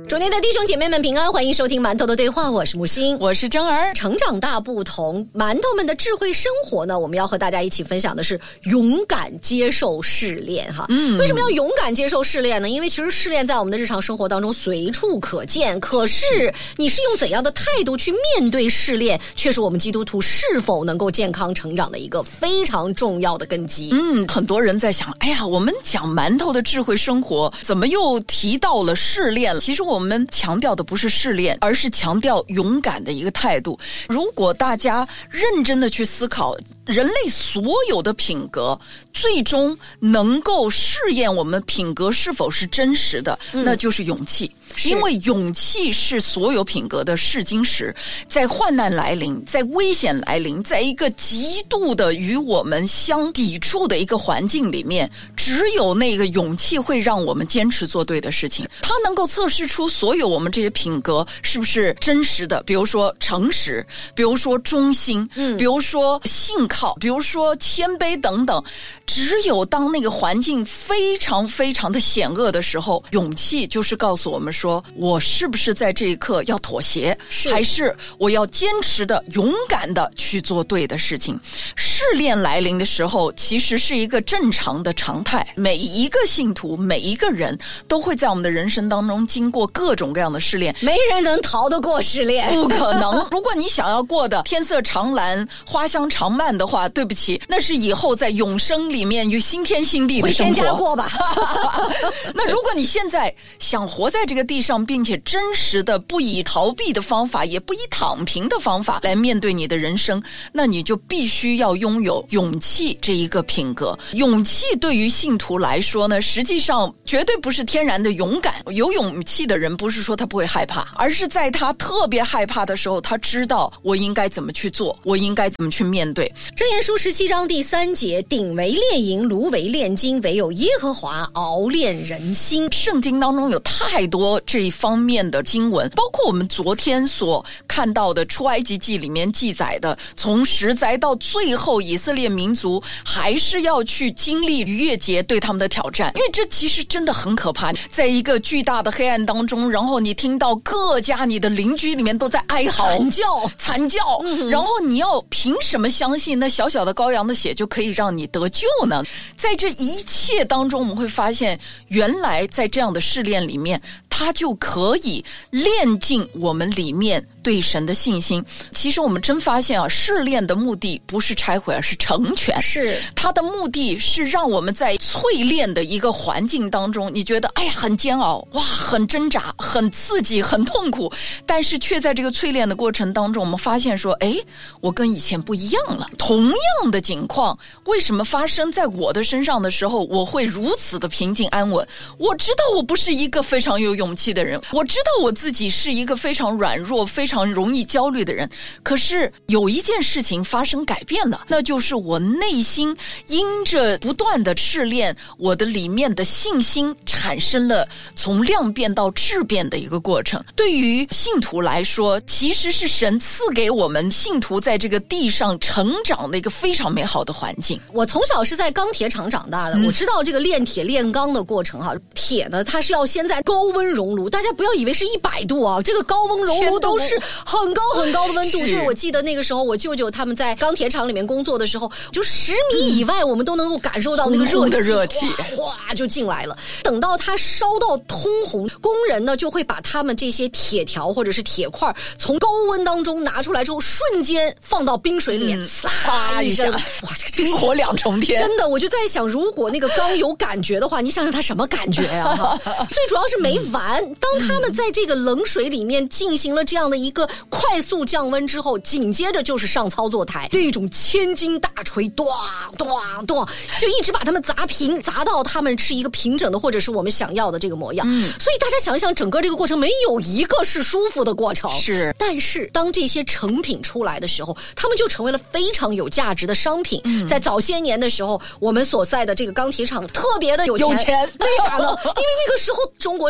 主内的弟兄姐妹们平安，欢迎收听馒头的对话，我是木星， 我是真儿。 成长大不同，馒头们的智慧生活呢，我们要和大家一起分享的是勇敢接受试炼哈。为什么要勇敢接受试炼呢？因为其实试炼在我们的日常生活当中随处可见，可是你是用怎样的态度去面对试炼，却是我们基督徒是否能够健康成长的一个非常重要的根基。 很多人在想，哎呀，我们讲馒头的智慧生活，怎么又提到了试炼了？其实我们强调的不是试炼，而是强调勇敢的一个态度。如果大家认真的去思考，人类所有的品格最终能够试验我们品格是否是真实的，那就是勇气。因为勇气是所有品格的试金石，在患难来临，在危险来临，在一个极度的与我们相抵触的一个环境里面，只有那个勇气会让我们坚持做对的事情。它能够测试出所有我们这些品格是不是真实的，比如说诚实，比如说忠心，比如说信靠，比如说谦卑等等。只有当那个环境非常非常的险恶的时候，勇气就是告诉我们说，我是不是在这一刻要妥协，还是我要坚持的勇敢的去做对的事情。试炼来临的时候其实是一个正常的常态，每一个信徒每一个人都会在我们的人生当中经过各种各样的试炼， 没人能逃得过试炼， 不可能。如果你想要过的天色长蓝花香长漫的话，对不起，那是以后在永生里面有新天新地的生活， 回天家过吧。 那如果你现在想活在这个地上，并且真实的不以逃避的方法，也不以躺平的方法来面对你的人生，那你就必须要拥有勇气这一个品格。勇气对于信徒来说呢，实际上绝对不是天然的勇敢。有勇气的人不是说他不会害怕，而是在他特别害怕的时候，他知道我应该怎么去做，我应该怎么去面对。 箴言书17章第3节，鼎为炼银，炉为炼金，唯有耶和华熬炼人心。 圣经当中有太多这一方面的经文，包括我们昨天所看到的出埃及记里面记载的，从10灾到最后以色列民族还是要去经历逾越节对他们的挑战。因为这其实真的很可怕，在一个巨大的黑暗当中，然后你听到各家你的邻居里面都在哀嚎惨叫，然后你要凭什么相信那小小的羔羊的血就可以让你得救呢？在这一切当中，我们会发现原来在这样的试炼里面，它就可以炼尽我们里面对神的信心。其实我们真发现啊，试炼的目的不是拆毁，而是成全。 是它的目的是让我们在淬炼的一个环境当中，你觉得哎呀很煎熬，哇，很挣扎，很刺激，很痛苦，但是却在这个淬炼的过程当中，我们发现说，哎，我跟以前不一样了。同样的境况为什么发生在我的身上的时候，我会如此的平静安稳？我知道我不是一个非常有勇气的人，我知道我自己是一个非常软弱非常容易焦虑的人，可是有一件事情发生改变了，那就是我内心因着不断的试炼，我的里面的信心产生了从量变到质变的一个过程。对于信徒来说，其实是神赐给我们信徒在这个地上成长的一个非常美好的环境。 我从小是在钢铁厂长大的，我知道这个炼铁炼钢的过程哈。铁呢，它是要先在高温熔炉，大家不要以为是100度啊，这个高温熔炉都是很高很高的温度。就是我记得那个时候，我舅舅他们在钢铁厂里面工作的时候，就10米以外，我们都能够感受到那个热气，哗就进来了。等到它烧到通红，工人呢就会把他们这些铁条或者是铁块从高温当中拿出来之后，瞬间放到冰水里面，呲一声，哇，这冰火两重天。 真的，我就在想，如果那个钢有感觉的话，你想想它什么感觉呀？最主要是没完。当他们在这个冷水里面进行了这样的一个快速降温之后，紧接着就是上操作台，那种千斤大锤，咚咚咚，就一直把他们砸平，砸到他们是一个平整的，或者是我们想要的这个模样。所以大家想一想，整个这个过程没有一个是舒服的过程。 是， 但是当这些成品出来的时候，他们就成为了非常有价值的商品。在早些年的时候，我们所在的这个钢铁厂特别的有钱，为啥呢？因为那个时候中国是一个发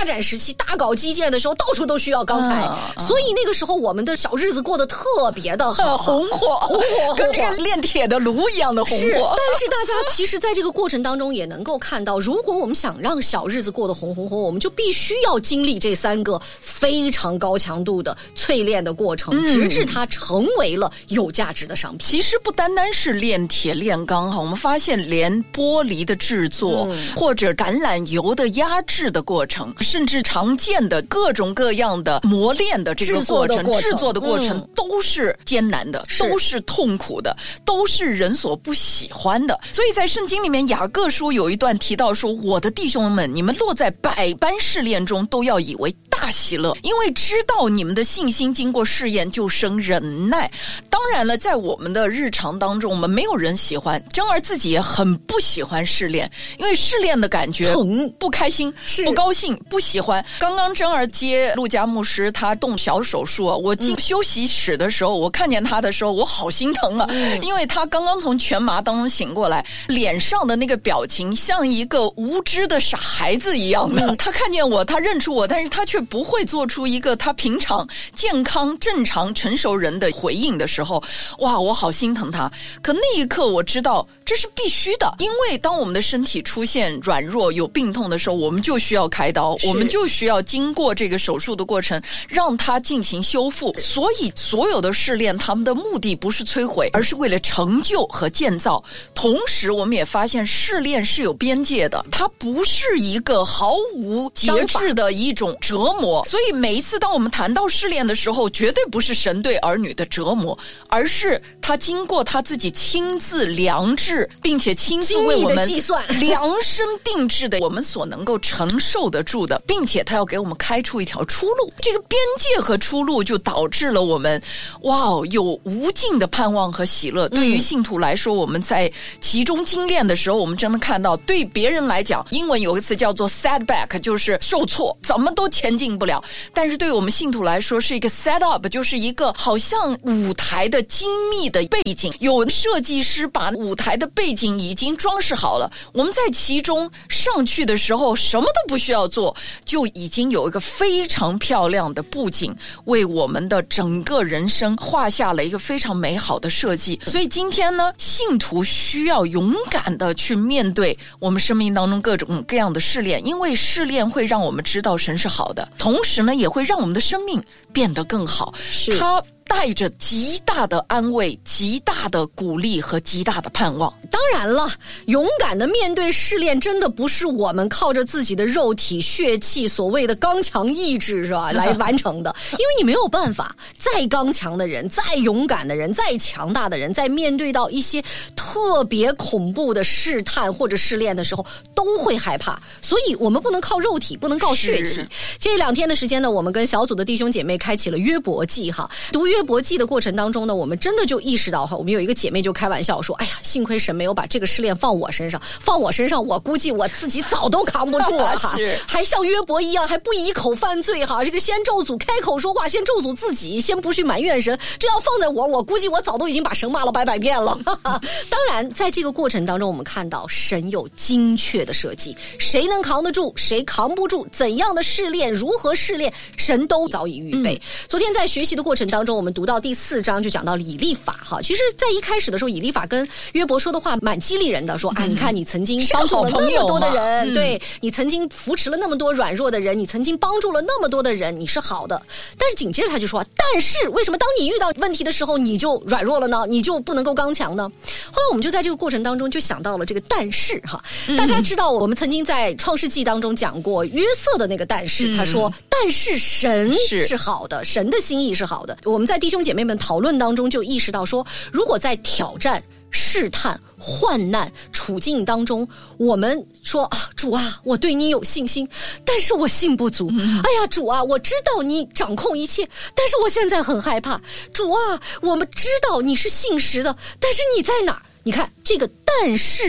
发展时期大搞基建的时候，到处都需要钢材，所以那个时候我们的小日子过得特别的好， 红火，跟这个炼铁的炉一样的红火。 但是大家其实在这个过程当中也能够看到，如果我们想让小日子过得红红火，我们就必须要经历这3个非常高强度的淬炼的过程，直至它成为了有价值的商品。 其实不单单是炼铁炼钢哈，我们发现连玻璃的制作，或者橄榄油的压制的过程，甚至常见的各种各样的磨练的这个过程，制作的过程都是艰难的，都是痛苦的，都是人所不喜欢的。所以在圣经里面雅各书有一段提到说，我的弟兄们，你们落在百般试炼中，都要以为大喜乐，因为知道你们的信心经过试验就生忍耐。当然了，在我们的日常当中，我们没有人喜欢，珍儿自己也很不喜欢试炼，因为试炼的感觉不开心，不高兴，不喜欢。刚刚珍儿接陆家牧师他动小手术，我进休息室的时候，我看见他的时候，我好心疼啊，因为他刚刚从全麻当中醒过来，脸上的那个表情像一个无知的傻孩子一样的。他看见我，他认出我，但是他却不会做出一个他平常健康正常成熟人的回应的时候，哇，我好心疼他。可那一刻我知道这是必须的，因为当我们的身体出现软弱有病痛的时候，我们就需要开刀，我们就需要经过这个手术的过程让它进行修复。所以所有的试炼他们的目的不是摧毁，而是为了成就和建造。同时我们也发现试炼是有边界的，它不是一个毫无节制的一种折磨。所以每一次当我们谈到试炼的时候，绝对不是神对儿女的折磨，而是他经过他自己亲自量制，并且亲自为我们量身定制的我们所能够承受得住的，并且他要给我们开出一条出路。这个边界和出路就导致了我们有无尽的盼望和喜乐。对于信徒来说，我们在其中精炼的时候，我们真的看到，对别人来讲，英文有个词叫做 setback， 就是受挫，怎么都前进不了。但是对我们信徒来说是一个 set up， 就是一个好像舞台的精密的背景，有设计师把舞台的背景已经装饰好了，我们在其中上去的时候什么都不需要做，就已经有一个非常漂亮的布景，为我们的整个人生画下了一个非常美好的设计。所以今天呢，信徒需要勇敢的去面对我们生命当中各种各样的试炼，因为试炼会让我们知道神是好的，同时呢也会让我们的生命变得更好。它带着极大的安慰、极大的鼓励和极大的盼望。 当然了，勇敢的面对试炼真的不是我们靠着自己的肉体血气所谓的刚强意志是吧来完成的，因为你没有办法，再刚强的人、再勇敢的人、再强大的人，在面对到一些特别恐怖的试探或者试炼的时候都会害怕，所以我们不能靠肉体，不能靠血气。这2天的时间呢，我们跟小组的弟兄姐妹开启了约伯记哈。读约伯记的过程当中呢，我们真的就意识到哈，我们有一个姐妹就开玩笑说，哎呀，幸亏神没有把这个试炼放我身上，我估计我自己早都扛不住了哈。还像约伯一样，还不以口犯罪哈，这个先咒诅，开口说话先咒诅自己，先不去埋怨神，这要放在我估计我早都已经把神骂了100遍了。当然在这个过程当中，我们看到神有精确的设计，谁能扛得住，谁扛不住，怎样的试炼，如何试炼，神都早已预备。昨天在学习的过程当中，我们读到第4章就讲到以利法哈。其实在一开始的时候，以利法跟约伯说的话蛮激励人的，说你看你曾经帮助了那么多的人，对，你曾经扶持了那么多软弱的人，你曾经帮助了那么多的人，你是好的。但是紧接着他就说，但是为什么当你遇到问题的时候你就软弱了呢？你就不能够刚强呢？后来我们就在这个过程当中就想到了这个但是哈。大家知道我们曾经在创世纪当中讲过约瑟的那个但是，他说但是神是好的，神的心意是好的。我们在弟兄姐妹们讨论当中就意识到说，如果在挑战、试探、患难处境当中，我们说主啊，我对你有信心，但是我信不足。哎呀，主啊，我知道你掌控一切，但是我现在很害怕。主啊，我们知道你是信实的，但是你在哪儿？你看这个但是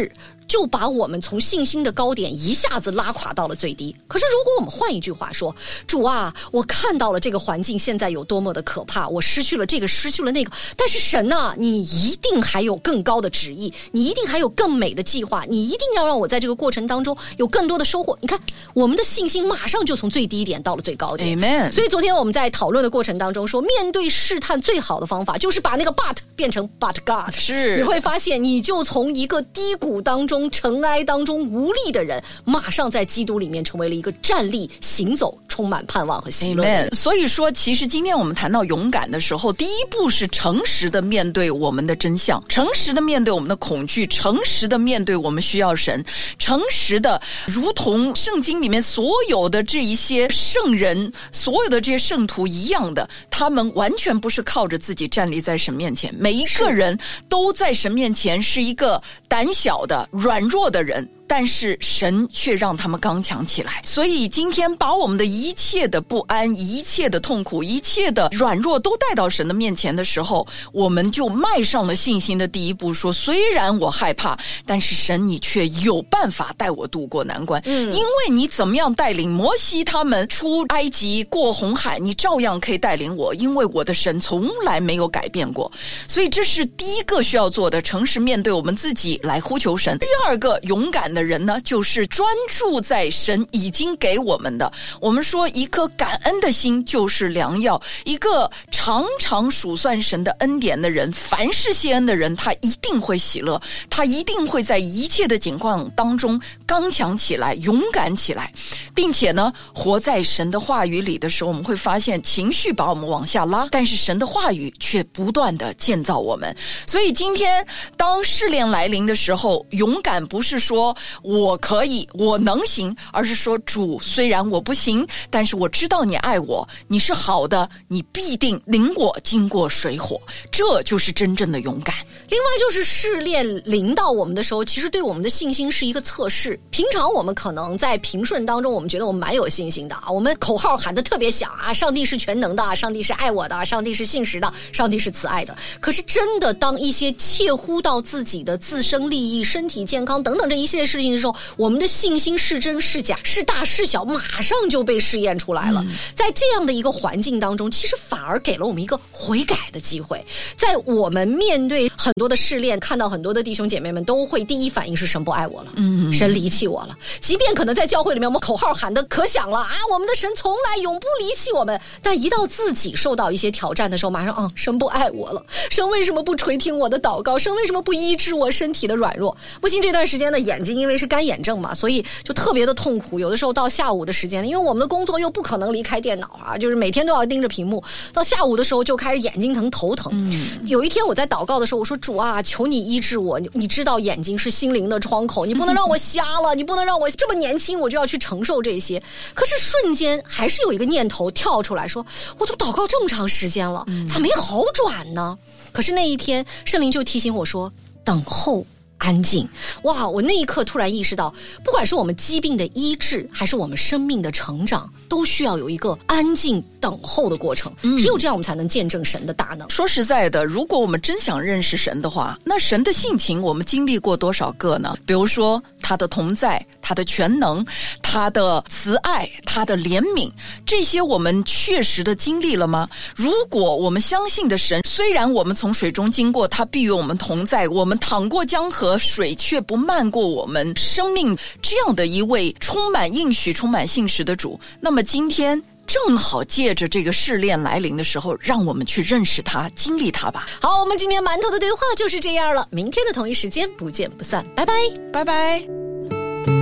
就把我们从信心的高点一下子拉垮到了最低。可是如果我们换一句话说，主啊，我看到了这个环境现在有多么的可怕，我失去了这个，失去了那个，但是神啊，你一定还有更高的旨意，你一定还有更美的计划，你一定要让我在这个过程当中有更多的收获。你看，我们的信心马上就从最低点到了最高点。 Amen。 所以昨天我们在讨论的过程当中说，面对试探最好的方法就是把那个 but 变成 but God。 是， 你会发现你就从一个低谷当中尘埃当中无力的人，马上在基督里面成为了一个站立行走充满盼望和喜乐的人。 Amen。 所以说其实今天我们谈到勇敢的时候，第一步是诚实的面对我们的真相，诚实的面对我们的恐惧，诚实的面对我们需要神，诚实的如同圣经里面所有的这一些圣人，所有的这些圣徒一样的，他们完全不是靠着自己站立在神面前，每一个人都在神面前是一个胆小的软弱的人，但是神却让他们刚强起来。所以今天把我们的一切的不安，一切的痛苦，一切的软弱都带到神的面前的时候，我们就迈上了信心的第一步，说虽然我害怕，但是神你却有办法带我渡过难关。因为你怎么样带领摩西他们出埃及过红海，你照样可以带领我，因为我的神从来没有改变过。所以这是第一个需要做的，诚实面对我们自己来呼求神。第二个勇敢的人呢，就是专注在神已经给我们的。我们说一颗感恩的心就是良药，一个常常数算神的恩典的人，凡事谢恩的人，他一定会喜乐，他一定会在一切的境况当中刚强起来，勇敢起来，并且呢，活在神的话语里的时候，我们会发现情绪把我们往下拉，但是神的话语却不断的建造我们。所以今天当试炼来临的时候，勇敢不是说我可以，我能行，而是说主，虽然我不行，但是我知道你爱我，你是好的，你必定领我经过水火，这就是真正的勇敢。 另外就是试炼临到我们的时候，其实对我们的信心是一个测试。平常我们可能在平顺当中，我们觉得我们蛮有信心的啊，我们口号喊得特别响啊，上帝是全能的，上帝是爱我的，上帝是信实的，上帝是慈爱的。可是真的当一些切乎到自己的自身利益、身体健康等等这一系列事情的时候，我们的信心是真是假，是大是小，马上就被试验出来了。在这样的一个环境当中，其实反而给了我们一个悔改的机会。在我们面对很多的试炼，看到很多的弟兄姐妹们都会第一反应是神不爱我了，神离弃我了。即便可能在教会里面我们口号喊得可响了啊，我们的神从来永不离弃我们，但一到自己受到一些挑战的时候，马上神不爱我了，神为什么不垂听我的祷告，神为什么不医治我身体的软弱。不幸这段时间的眼睛因为是干眼症嘛，所以就特别的痛苦，有的时候到下午的时间，因为我们的工作又不可能离开电脑啊，就是每天都要盯着屏幕，到下午的时候就开始眼睛疼头疼。有一天我在祷告的时候，我说主啊，求你医治我，你知道眼睛是心灵的窗口，你不能让我瞎了，你不能让我这么年轻我就要去承受这些。可是瞬间还是有一个念头跳出来说，我都祷告这么长时间了，咋没好转呢？可是那一天圣灵就提醒我说，等候安静。哇，我那一刻突然意识到，不管是我们疾病的医治还是我们生命的成长，都需要有一个安静等候的过程，只有这样我们才能见证神的大能。 说实在的，如果我们真想认识神的话，那神的性情我们经历过多少个呢？比如说他的同在，他的全能，他的慈爱，他的怜悯，这些我们确实的经历了吗？如果我们相信的神，虽然我们从水中经过，他必与我们同在，我们淌过江河，水却不漫过我们生命，这样的一位充满应许、充满信实的主，那么今天正好借着这个试炼来临的时候，让我们去认识他，经历他吧。 好，我们今天馒头的对话就是这样了，明天的同一时间不见不散，拜拜， 拜拜。